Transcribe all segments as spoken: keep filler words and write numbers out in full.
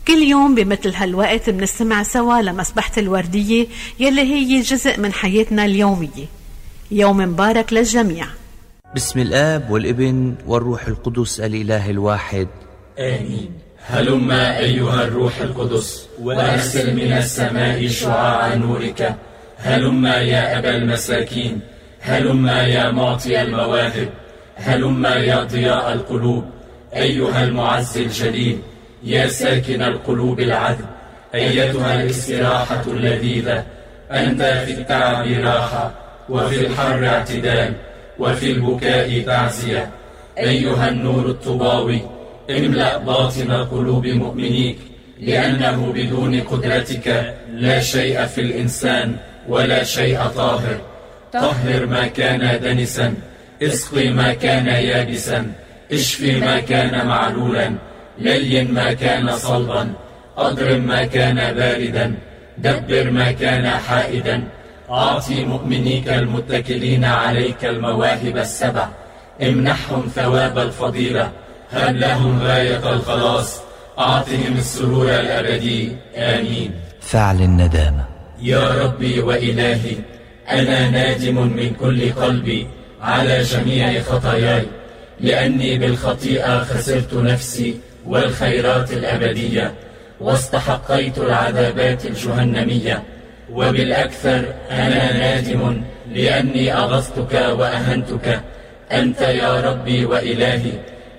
كل يوم بمثل هالوقت بنستمع سوا لمسبحة الوردية يلي هي جزء من حياتنا اليومية. يوم مبارك للجميع. بسم الآب والابن والروح القدس الإله الواحد، آمين. هلما أيها الروح القدس وأرسل من السماء شعاع نورك. هلما يا أبا المساكين، هلما يا معطي المواهب، هلما يا ضياء القلوب. أيها المعز الجليل، يا ساكن القلوب العذب، أيتها الاستراحة اللذيذة. أنت في التعب راحة، وفي الحر اعتدال، وفي البكاء تعزية. أيها النور الطباوي، املأ باطن قلوب مؤمنيك، لأنه بدون قدرتك لا شيء في الإنسان ولا شيء طاهر. طهر ما كان دنسا، اسقي ما كان يابسا، اشفي ما كان معلولا، لين ما كان صلبا، أضرم ما كان باردا، دبر ما كان حائدا. أعطي مؤمنيك المتكلين عليك المواهب السبع، امنحهم ثواب الفضيلة، هب لهم غاية الخلاص، أعطهم السرور الأبدي. آمين. فعل الندامة. يا ربي وإلهي، أنا نادم من كل قلبي على جميع خطاياي، لأني بالخطيئة خسرت نفسي والخيرات الأبدية، واستحقيت العذابات الجهنمية. وبالأكثر أنا نادم لأني أغضتك وأهنتك، أنت يا ربي وإلهي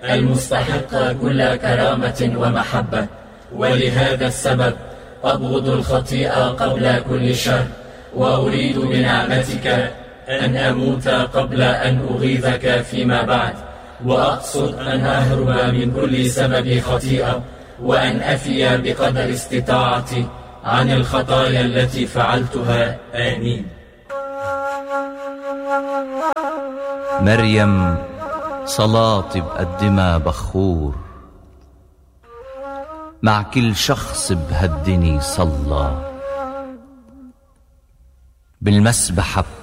المستحق كل كرامة ومحبة. ولهذا السبب أبغض الخطيئة قبل كل شر، وأريد بنعمتك أن أموت قبل أن أغيظك فيما بعد، وأقصد أن أهرب من كل سبب خطيئة، وأن أفي بقدر استطاعتي عن الخطايا التي فعلتها. آمين. مريم صلاة بقدمها بخور، مع كل شخص بهالدني صلى، بالمسبحة